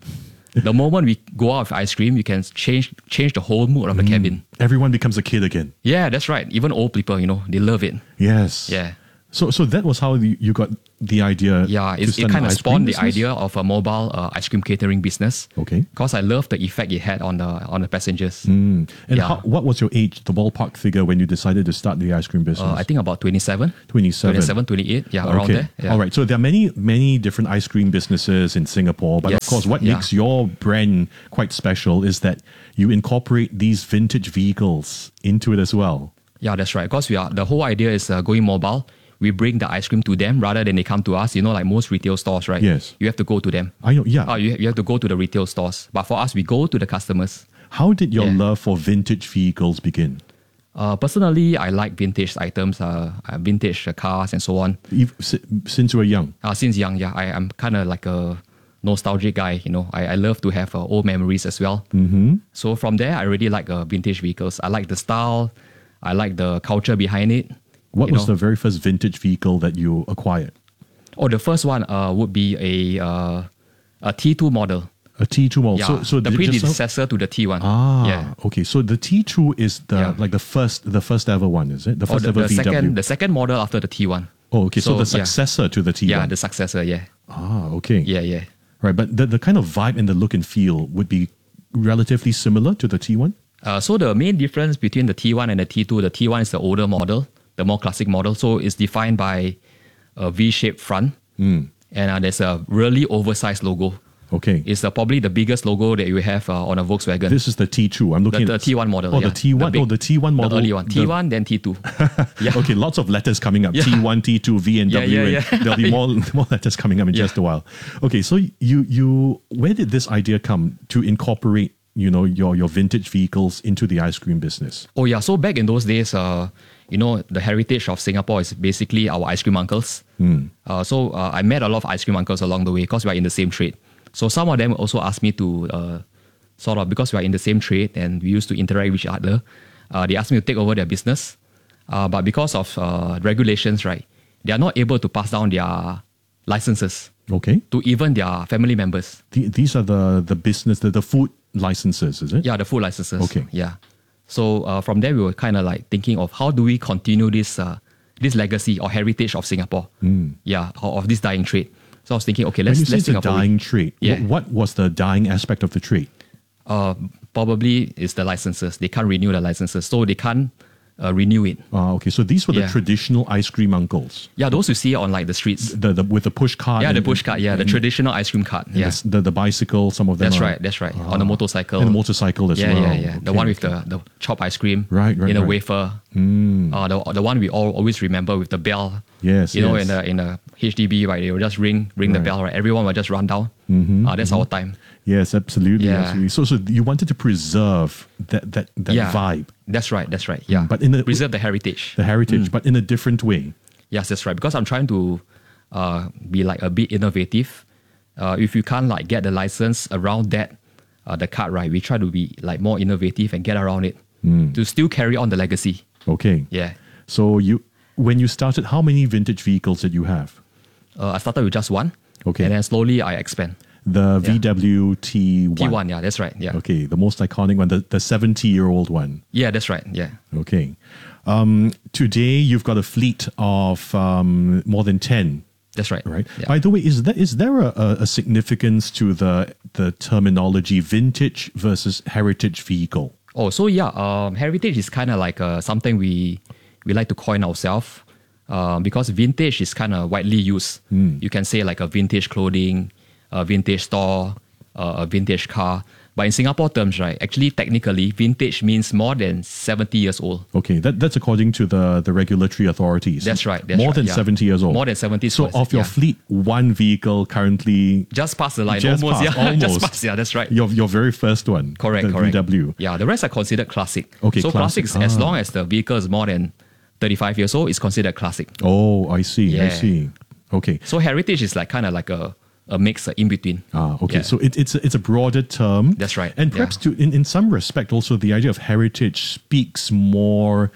The moment we go out with ice cream, you can change change the whole mood of the cabin. Everyone becomes a kid again. Yeah, that's right. Even old people, you know, they love it. Yes. Yeah. So so that was how you, you got the idea. Yeah, to it, start it kind an of ice cream spawned the business? idea of a mobile uh, ice cream catering business. Okay. Because I love the effect it had on the on the passengers. Mm. And Yeah. how, what was your age, the ballpark figure, when you decided to start the ice cream business? Uh, I think about twenty-seven. twenty-seven. twenty-seven, twenty-eight. Yeah, around Okay. there. Yeah. All right. So there are many, many different ice cream businesses in Singapore. But Yes. of course, what Yeah. makes your brand quite special is that you incorporate these vintage vehicles into it as well. Yeah, that's right. Because we are the whole idea is uh, going mobile. We bring the ice cream to them rather than they come to us. You know, like most retail stores, right? Yes. You have to go to them. I know, yeah. Oh, you, you have to go to the retail stores. But for us, we go to the customers. How did your Yeah. love for vintage vehicles begin? Uh, personally, I like vintage items, uh, uh, vintage uh, cars and so on. If, si- since you were young? Uh, since young, yeah, I, I'm kind of like a nostalgic guy. You know, I, I love to have uh, old memories as well. Mm-hmm. So from there, I really like uh, vintage vehicles. I like the style. I like the culture behind it. What you was know. the very first vintage vehicle that you acquired? Oh, the first one uh, would be a uh, a T two model. A T two model. Yeah, So, so the did it just- predecessor to the T one. Ah, yeah. okay. So the T two is the Yeah. like the first the first ever one, is it? The Or first the, ever the V W. second the second model after the T one. Oh, okay. So, the yeah. successor to the T one. Yeah, the successor. Yeah. Ah, okay. Yeah, yeah. Right, but the, the kind of vibe and the look and feel would be relatively similar to the T one? Uh, so the main difference between the T one and the T two, the T one is the older model, the more classic model. So it's defined by a V-shaped front, Mm. and uh, there's a really oversized logo. Okay. It's uh, probably the biggest logo that you have uh, on a Volkswagen. This is the T two. I'm the, looking the at T one model. Oh, yeah. the T one. big- oh, the T one model. The early one. the- T one, then T two. Yeah. Okay, lots of letters coming up. Yeah. T one, T two, V, and Yeah, W. yeah, and yeah. There'll be more, more letters coming up in Yeah. just a while. Okay, so you you where did this idea come to incorporate, you know, your your vintage vehicles into the ice cream business? Oh yeah, so back in those days, uh, you know, the heritage of Singapore is basically our ice cream uncles. Hmm. Uh, so uh, I met a lot of ice cream uncles along the way because we are in the same trade. So some of them also asked me to uh, sort of, because we are in the same trade and we used to interact with each other, uh, they asked me to take over their business. Uh, but because of uh, regulations, right, they are not able to pass down their licenses Okay. to even their family members. The, these are the the business, the, the food licenses, is it? Yeah, the food licenses. Okay. Yeah. So uh, from there, we were kind of like thinking of how do we continue this uh, this legacy or heritage of Singapore. Mm. Yeah, of of this dyeing trade. So I was thinking, okay, When let's you say let's the think of a way. dyeing trade, Yeah. wh- what was the dyeing aspect of the trade? Uh, probably is the licenses. They can't renew the licenses, so they can't uh, renew it. Ah, okay. So these were the Yeah. traditional ice cream uncles. Yeah, those you see on like the streets. The, the with the push cart. Yeah, the and- push cart. Yeah, the and- traditional ice cream cart. and Yeah, the, the the bicycle. Some of them. that's are- right. That's right. Ah. On the motorcycle. And the motorcycle as yeah, well. Yeah, yeah, The Okay, one with okay. the the chopped ice cream. Right, right, In a right. wafer. Mm. Uh, the the one we all always remember with the bell. Yes, You know, yes. in a in a H D B, right? They will just ring ring the Right. bell, right? Everyone will just run down. Mhm, Uh, that's mhm. our time. Yes, absolutely, Yeah. absolutely. So, so you wanted to preserve that that that Yeah. vibe, That's right. That's right. Yeah. but in the Preserve the heritage. the heritage, Mm. but in a different way. Yes, that's right. Because I'm trying to uh, be like a bit innovative. Uh, if you can't like get the license around that, uh, the card, right? We try to be like more innovative and get around it Mm. to still carry on the legacy. Okay. Yeah. So you, when you started, how many vintage vehicles did you have? Uh, I started with just one. Okay. And then slowly I expand. The V W T one. T one, yeah, that's right. Yeah. Okay, the most iconic one, the the seventy year old one. Yeah, that's right. Yeah. Okay. Um, today you've got a fleet of um, more than ten. That's right. Right. Yeah. By the way, is that is there a, a, a significance to the the terminology vintage versus heritage vehicle? Oh, so yeah, um, heritage is kind of like uh, something we we like to coin ourselves uh, because vintage is kind of widely used. Mm. You can say like a vintage clothing, a vintage store, uh, a vintage car. But in Singapore terms, right, actually technically vintage means more than seventy years old. Okay, that, that's according to the, the regulatory authorities. That's right. That's More right, than yeah. seventy years old. More than seventy. So of your yeah. fleet, one vehicle currently Just past the line, just almost. passed, Yeah, almost. just past. Yeah, that's right. Your your very first one. Correct, the correct. V W. Yeah, the rest are considered classic. Okay, so classic. classics, as Ah. long as the vehicle is more than thirty-five years old, is considered classic. Oh, I see. I Yeah. see. Okay. So heritage is like kind of like a, a mix uh, in between. Ah, okay. Yeah. So it, it's a, it's a broader term. That's right. And perhaps to in, in some respect also the idea of heritage speaks more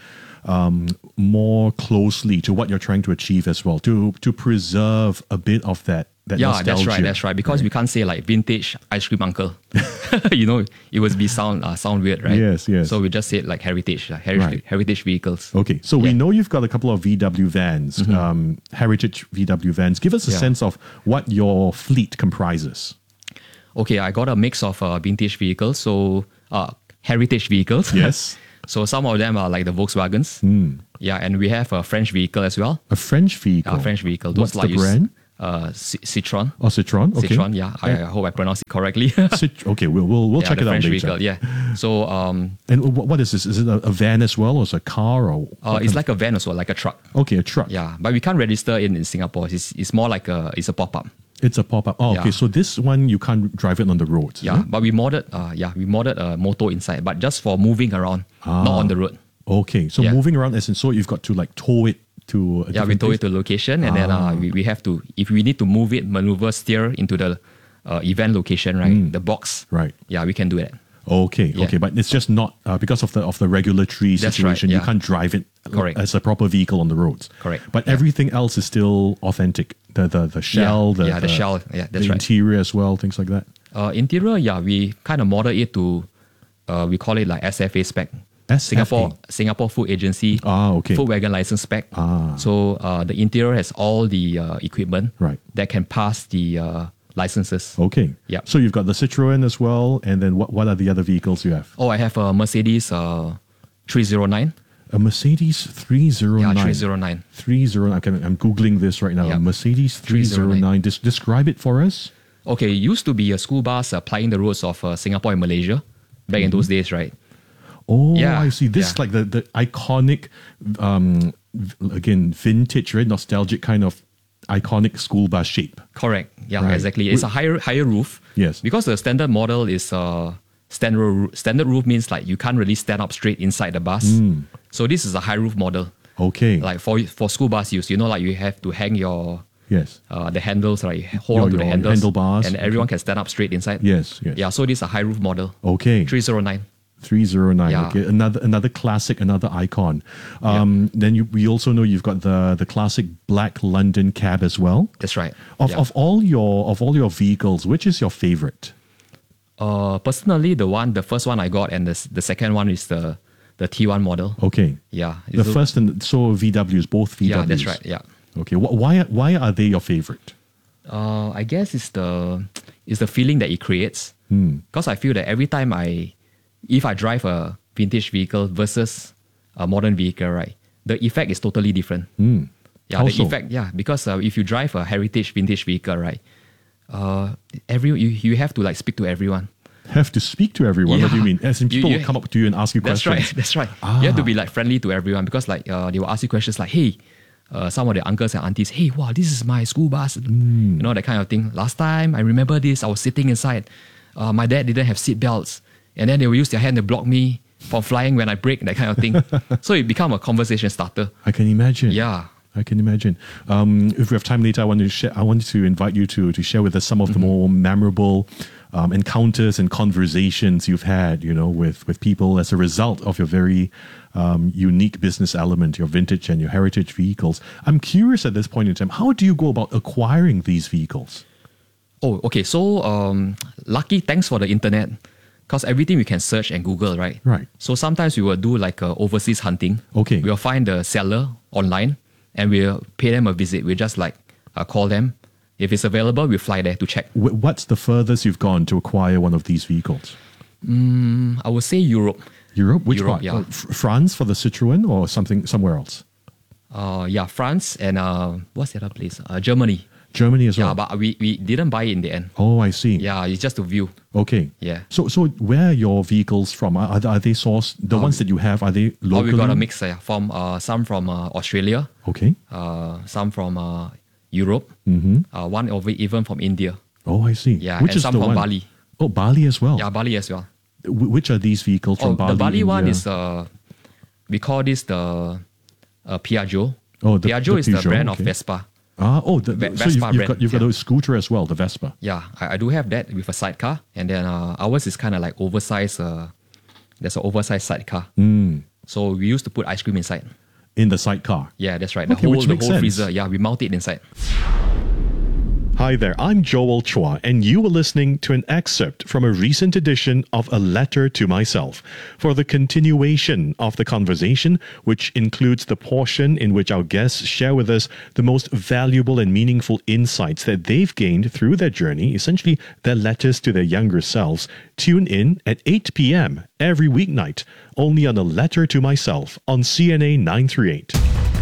um, more closely to what you're trying to achieve as well, to to preserve a bit of that. That yeah, nostalgia. that's right. That's right. Because right. we can't say like vintage ice cream uncle. you know, it would be sound uh, sound weird, right? Yes, yes. So we just said like heritage, like heritage, Right. heritage vehicles. Okay, so Yeah. we know you've got a couple of V W vans, Mhm. um, heritage V W vans. Give us a Yeah. sense of what your fleet comprises. Okay, I got a mix of uh, vintage vehicles, so uh, heritage vehicles. Yes. So some of them are like the Volkswagens. Hmm. Yeah, and we have a French vehicle as well. A French vehicle? A French vehicle. What's like the you s- brand? Uh, C- Citroen. Oh, Citroen. Okay. Citroen, yeah. I, I hope I pronounced it correctly. Cit- okay, we'll we'll, we'll yeah, check the it French out later. vehicle, yeah. So um, And wh- what is this? Is it a, a van as well, or is it a car, or? uh, it's like a van also, like a truck. Okay, a truck. Yeah, but we can't register it in Singapore. It's, it's more like a it's a pop up. It's a pop up. Oh, okay. Yeah. So this one you can't drive it on the road. Yeah, but we modded. Uh, yeah, we modded a motor inside, but just for moving around, Ah. not on the road. Okay, so Yeah. moving around as in so you've got to like tow it to. A Yeah, we different tow place? it to location, and then Ah. uh, we, we have to if we need to move it, maneuver, steer into the uh, event location, right? Mm. The box. Right. Yeah, we can do it. Okay, Yeah. okay, but it's just not uh, because of the of the regulatory That's right, situation. You yeah. can't drive it Correct. as a proper vehicle on the roads. Correct. But everything else is still authentic. The the the shell, the yeah, the shell, yeah, that's the right. interior as well, things like that. Uh, interior, yeah, we kind of model it to, uh, we call it like S F A spec. S F A? Singapore Singapore Food Agency. Ah, okay. Food wagon license spec. Ah. So uh, the interior has all the uh, equipment Right. that can pass the uh, licenses. Okay. Yeah. So you've got the Citroen as well, and then what what are the other vehicles you have? Oh, I have a Mercedes uh, three oh nine. A Mercedes three oh nine. Yeah, three oh nine. three oh nine. Okay, I'm googling this right now. Yeah. A Mercedes three oh nine. Des- describe it for us. Okay, it used to be a school bus uh, plying the roads of uh, Singapore and Malaysia back in those days, right? Oh, Yeah, I see. This yeah. is like the, the iconic, um, v- again, vintage, right? Nostalgic kind of iconic school bus shape. Correct. Yeah, Right. exactly. It's a Wait. higher higher roof. Yes. Because the standard model is uh, standard roo- standard roof means like you can't really stand up straight inside the bus. Mm. So this is a high roof model. Okay. Like for for school bus use, you know, like you have to hang your Yes. uh, the handles, right? You hold Your- on to the your handles, handlebars, and everyone can stand up straight inside. Yes, yes. Yeah. So this is a high roof model. Okay. three oh nine. three oh nine. Yeah. Okay. Another another classic, another icon. Um, Then you, we also know you've got the the classic black London cab as well. That's right. Of Yeah. of all your of all your vehicles, which is your favorite? Uh, personally, the one, the first one I got, and the s- the second one is the the T one model. Okay. Yeah. The It's a- first and so V Ws, both V Ws. Yeah, that's right. Yeah. Okay. Wh- Why why are they your favorite? Uh, I guess it's the it's the feeling that it creates. Hmm. Because I feel that every time I, if I drive a vintage vehicle versus a modern vehicle, right, the effect is totally different. Hmm. Yeah, How the so? effect. Yeah, because uh, if you drive a heritage vintage vehicle, right, uh, every you you have to like speak to everyone. Have to speak to everyone. What do you Yeah. mean? As in You- people you- will come up to you and ask you That's questions. right. That's right. Ah. You have to be like friendly to everyone because like uh, they will ask you questions like, hey, uh, some of the uncles and aunties, hey, wow, this is my school bus. Hmm. You know, that kind of thing. Last time I remember this, I was sitting inside. Uh, my dad didn't have seat belts, and then they will use their hand to block me from flying when I brake. That kind of thing. So it become a conversation starter. I can imagine. Yeah. I can imagine. Um, if we have time later, I want to share, I want to invite you to to share with us some of the more memorable um, encounters and conversations you've had, you know, with with people as a result of your very um, unique business element, your vintage and your heritage vehicles. I'm curious at this point in time, how do you go about acquiring these vehicles? Oh, okay. So um, lucky, thanks for the internet. Because everything we can search and Google, right? Right. So sometimes we will do like uh, overseas hunting. Okay. We'll find the seller online and we'll pay them a visit. We just like uh, call them. If it's available, we fly there to check. Wh- What's the furthest you've gone to acquire one of these vehicles? Mm, I would say Europe. Europe? Which Europe, part? yeah. Uh, F- France for the Citroen or something somewhere else? Uh, yeah, France and uh, what's the other place? Uh, Germany. Germany as well. Yeah, but we, we didn't buy it in the end. Oh, I see. Yeah, it's just a view. Okay. Yeah. So, so where are your vehicles from? Are, are they sourced? The Um, ones that you have, are they Oh, locally? we got a mix uh, from uh, some from uh, Australia. Okay. Uh, some from uh, Europe. Mm-hmm. Uh, one of it even from India. Oh, I see. Yeah, Which and is some the from one? Bali. Oh, Bali as well. Yeah, Bali as well. Wh- Which are these vehicles from Oh, Bali? the Bali one India? is uh, we call this the uh, Piaggio. Oh, the- Piaggio the is the Peugeot, brand okay. of Vespa. Ah, oh, the, Ve- so Vespa you've, you've brand, got you've got yeah. a scooter as well, the Vespa. Yeah, I, I do have that with a sidecar, and then uh, ours is kind of like oversized. Uh, there's an oversized sidecar. Mm. So we used to put ice cream inside. In the sidecar? Yeah, that's right. The Okay, whole, which the makes whole sense. freezer. Yeah, we mount it inside. Hi there, I'm Joel Chua, and you were listening to an excerpt from a recent edition of A Letter to Myself. For the continuation of the conversation, which includes the portion in which our guests share with us the most valuable and meaningful insights that they've gained through their journey, essentially their letters to their younger selves, tune in at eight p.m. every weeknight, only on A Letter to Myself on C N A nine thirty-eight.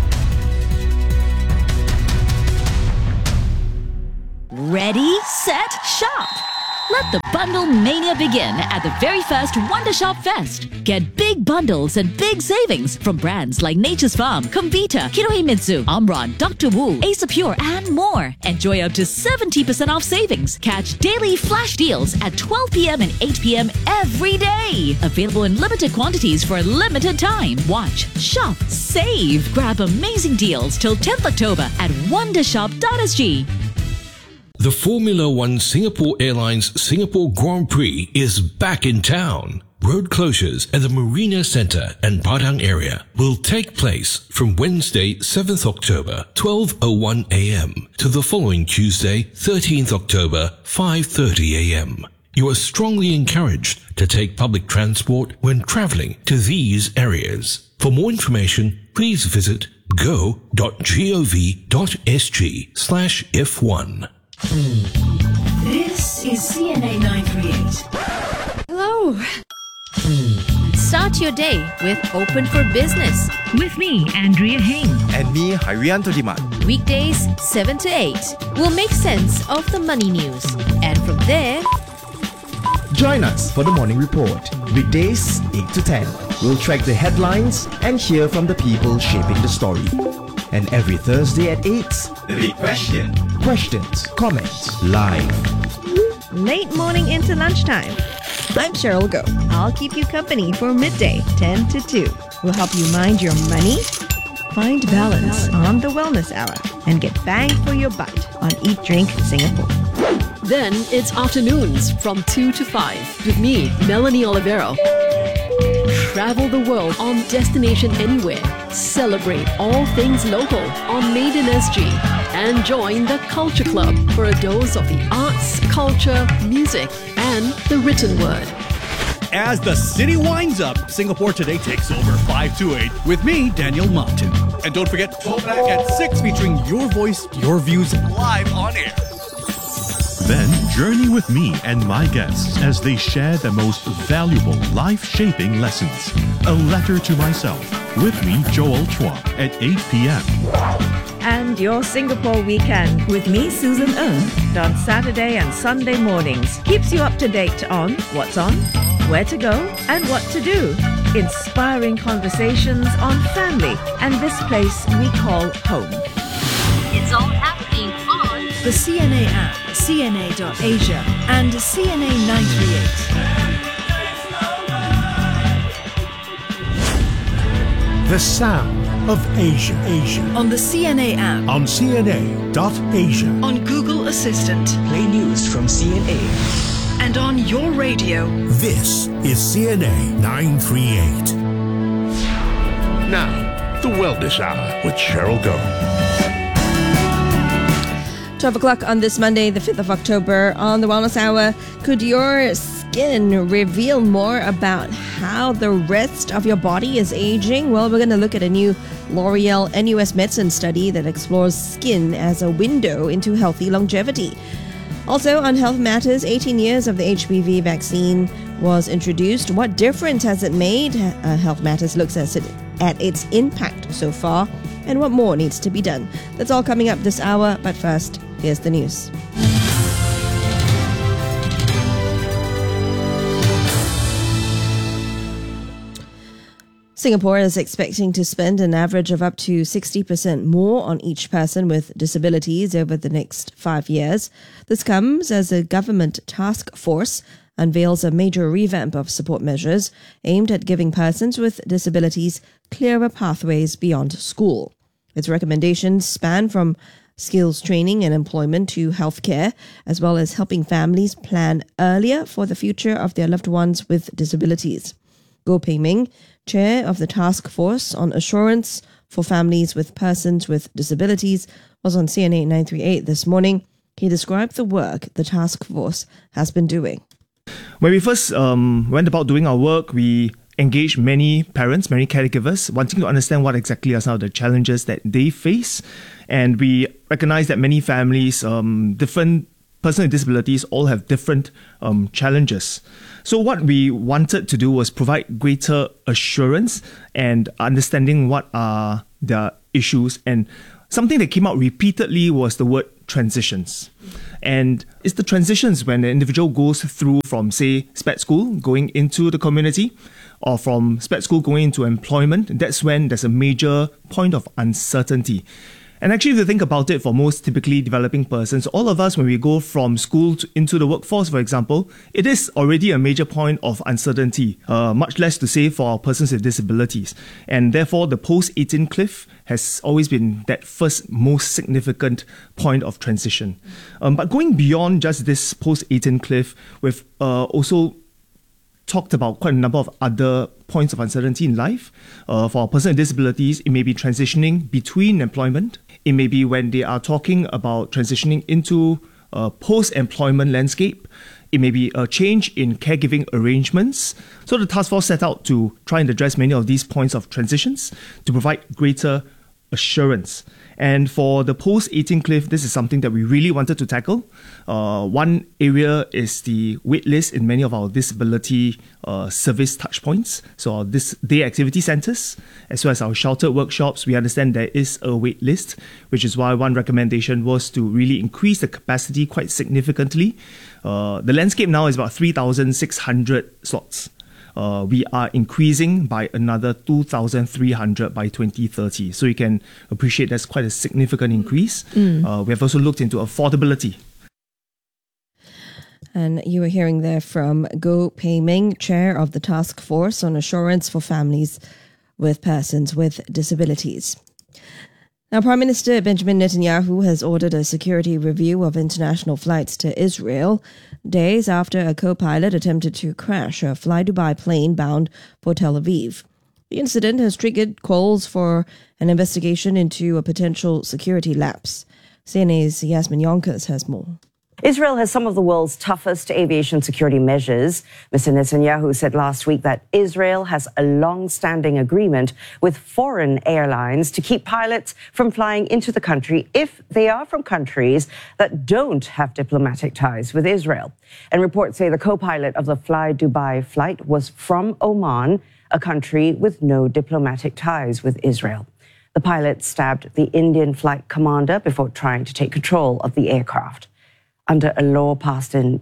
Ready, set, shop! Let the bundle mania begin at the very first Wonder Shop Fest. Get big bundles and big savings from brands like Nature's Farm, Comvita, Kinohimitsu, Omron, Doctor Wu, Ace Pure, and more. Enjoy up to seventy percent off savings. Catch daily flash deals at twelve p.m. and eight p.m. every day. Available in limited quantities for a limited time. Watch, shop, save. Grab amazing deals till tenth October at wondershop dot s g. The Formula One Singapore Airlines Singapore Grand Prix is back in town. Road closures at the Marina Centre and Padang area will take place from Wednesday, seventh October, twelve oh one a.m. to the following Tuesday, thirteenth October, five thirty a.m. You are strongly encouraged to take public transport when travelling to these areas. For more information, please visit go dot gov dot s g slash F one. This is C N A nine thirty-eight. Hello. Start your day with Open for Business. With me, Andrea Heng. And me, Harianto Diman. Weekdays, seven to eight. We'll make sense of the money news. And from there, join us for the morning report. Weekdays, eight to ten. We'll track the headlines and hear from the people shaping the story. And every Thursday at eight, The Big Question. Questions, comments, live. Late morning into lunchtime. I'm Cheryl Go. I'll keep you company for midday, ten to two. We'll help you mind your money, find balance on the Wellness Hour, and get bang for your buck on Eat Drink Singapore. Then it's afternoons from two to five with me, Melanie Olivero. Travel the world on Destination Anywhere. Celebrate all things local on Made in S G. And join the Culture Club for a dose of the arts, culture, music, and the written word. As the city winds up, Singapore Today takes over five to eight with me, Daniel Martin. And don't forget, Throwback at six featuring your voice, your views live on air. Then journey with me and my guests as they share the most valuable life-shaping lessons. A Letter to Myself with me, Joel Chua, at eight p.m. And your Singapore weekend with me, Susan Ng, on Saturday and Sunday mornings. Keeps you up to date on what's on, where to go, and what to do. Inspiring conversations on family and this place we call home. It's all happening on the C N A app, C N A dot asia, and C N A nine thirty-eight. The sound of Asia. Asia. On the C N A app. On C N A dot asia. On Google Assistant. Play news from C N A. And on your radio. This is C N A nine thirty-eight. Now, the Wellness Hour with Cheryl Go. twelve o'clock on this Monday, the fifth of October, on the Wellness Hour. Could your skin reveal more about how the rest of your body is aging? Well, we're going to look at a new L'Oreal N U S Medicine study that explores skin as a window into healthy longevity. Also, on Health Matters, eighteen years of the H P V vaccine was introduced. What difference has it made? Uh, Health Matters looks at, it, at its impact so far and what more needs to be done. That's all coming up this hour, but first, here's the news. Singapore is expecting to spend an average of up to sixty percent more on each person with disabilities over the next five years. This comes as a government task force unveils a major revamp of support measures aimed at giving persons with disabilities clearer pathways beyond school. Its recommendations span from skills training and employment to healthcare, as well as helping families plan earlier for the future of their loved ones with disabilities. Goh Pei Ming, chair of the Task Force on Assurance for Families with Persons with Disabilities, was on C N A nine thirty-eight this morning. He described the work the task force has been doing. When we first um, went about doing our work, we engaged many parents, many caregivers, wanting to understand what exactly are some of the challenges that they face. And we recognize that many families, um, different persons with disabilities, all have different um, challenges. So what we wanted to do was provide greater assurance and understanding what are their issues. And something that came out repeatedly was the word transitions. And it's the transitions when the individual goes through from, say, SPED school, going into the community, or from SPED school going into employment. That's when there's a major point of uncertainty. And actually, if you think about it, for most typically developing persons, all of us, when we go from school to, into the workforce, for example, it is already a major point of uncertainty, uh, much less to say for persons with disabilities. And therefore, the post eighteen cliff has always been that first most significant point of transition. Um, but going beyond just this post eighteen cliff, we've uh, also talked about quite a number of other points of uncertainty in life. Uh, for a person with disabilities, it may be transitioning between employment. It may be when they are talking about transitioning into a post-employment landscape. It may be a change in caregiving arrangements. So the task force set out to try and address many of these points of transitions to provide greater assurance. And for the post eighteen cliff, this is something that we really wanted to tackle. Uh, one area is the wait list in many of our disability uh, service touchpoints. So our this day activity centres, as well as our sheltered workshops, we understand there is a wait list, which is why one recommendation was to really increase the capacity quite significantly. Uh, the landscape now is about three thousand six hundred slots. Uh, we are increasing by another two thousand three hundred by twenty thirty. So you can appreciate that's quite a significant increase. Mm. Uh, we have also looked into affordability. And you were hearing there from Goh Pei Ming, chair of the Task Force on Assurance for Families with Persons with Disabilities. Now, Prime Minister Benjamin Netanyahu has ordered a security review of international flights to Israel, days after a co-pilot attempted to crash a Fly Dubai plane bound for Tel Aviv. The incident has triggered calls for an investigation into a potential security lapse. C N A's Yasmin Yonkers has more. Israel has some of the world's toughest aviation security measures. Mister Netanyahu said last week that Israel has a long-standing agreement with foreign airlines to keep pilots from flying into the country if they are from countries that don't have diplomatic ties with Israel. And reports say the co-pilot of the Fly Dubai flight was from Oman, a country with no diplomatic ties with Israel. The pilot stabbed the Indian flight commander before trying to take control of the aircraft. Under a law passed in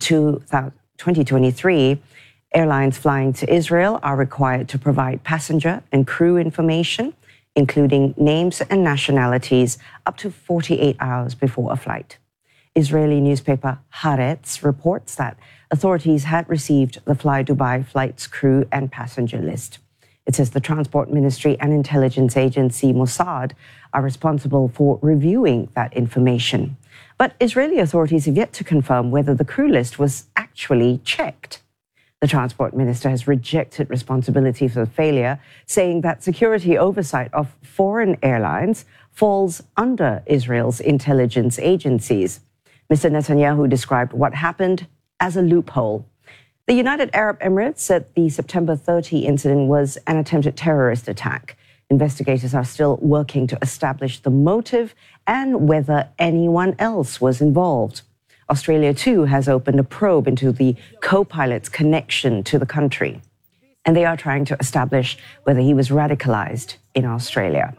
twenty twenty-three, airlines flying to Israel are required to provide passenger and crew information, including names and nationalities, up to forty-eight hours before a flight. Israeli newspaper Haaretz reports that authorities had received the Fly Dubai flight's crew and passenger list. It says the Transport Ministry and intelligence agency Mossad are responsible for reviewing that information. But Israeli authorities have yet to confirm whether the crew list was actually checked. The transport minister has rejected responsibility for the failure, saying that security oversight of foreign airlines falls under Israel's intelligence agencies. Mister Netanyahu described what happened as a loophole. The United Arab Emirates said the September thirtieth incident was an attempted terrorist attack. Investigators are still working to establish the motive and whether anyone else was involved. Australia, too, has opened a probe into the co-pilot's connection to the country. And they are trying to establish whether he was radicalized in Australia.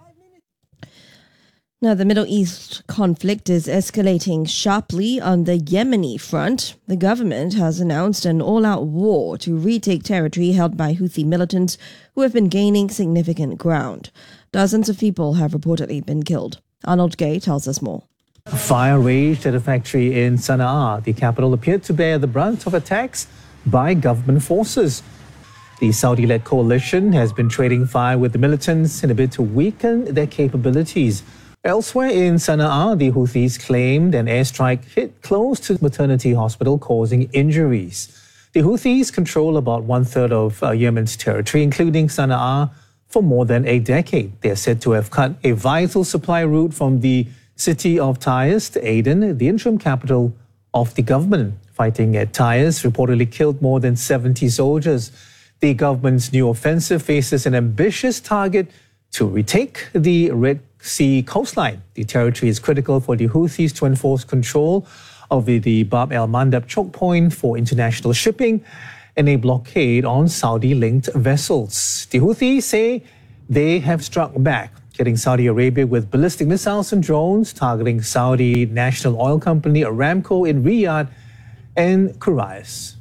Now, the Middle East conflict is escalating sharply on the Yemeni front. The government has announced an all-out war to retake territory held by Houthi militants who have been gaining significant ground. Dozens of people have reportedly been killed. Arnold Gay tells us more. Fire raged at a factory in Sana'a. The capital appeared to bear the brunt of attacks by government forces. The Saudi-led coalition has been trading fire with the militants in a bid to weaken their capabilities. Elsewhere in Sana'a, the Houthis claimed an airstrike hit close to the maternity hospital, causing injuries. The Houthis control about one-third of uh, Yemen's territory, including Sana'a, for more than a decade. They are said to have cut a vital supply route from the city of Taiz to Aden, the interim capital of the government. Fighting at Taiz reportedly killed more than seventy soldiers. The government's new offensive faces an ambitious target to retake the Red Sea coastline. The territory is critical for the Houthis to enforce control of the, the Bab el-Mandab choke point for international shipping and a blockade on Saudi-linked vessels. The Houthis say they have struck back, hitting Saudi Arabia with ballistic missiles and drones, targeting Saudi national oil company Aramco in Riyadh and Quraysh.